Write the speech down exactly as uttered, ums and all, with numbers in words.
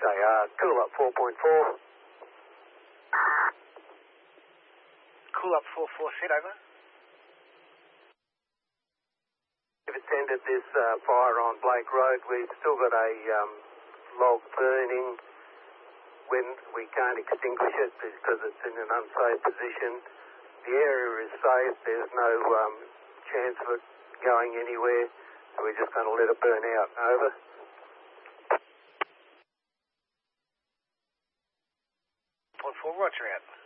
Okay, uh, cool up four point four. Cool up four four, set over. We've attended this uh, fire on Blake Road. We've still got a um, log burning. When we can't extinguish it because it's in an unsafe position. The area is safe. There's no um, chance of it going anywhere. So we're just going to let it burn out. Over. Point four, roger out.